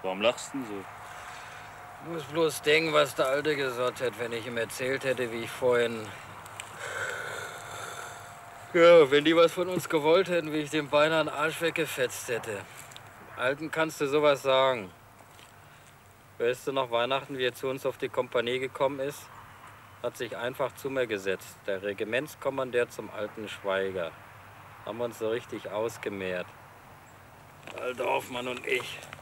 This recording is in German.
Warum lachst du denn so? Ich muss bloß denken, was der Alte gesagt hat, wenn ich ihm erzählt hätte, wie ich vorhin... Ja, wenn die was von uns gewollt hätten, wie ich dem beinahe den Arsch weggefetzt hätte. Alten kannst du sowas sagen. Weißt du noch, Weihnachten, wie er zu uns auf die Kompanie gekommen ist? Hat sich einfach zu mir gesetzt. Der Regimentskommandeur zum alten Schweiger. Haben uns so richtig ausgemehrt. Alter Hoffmann und ich.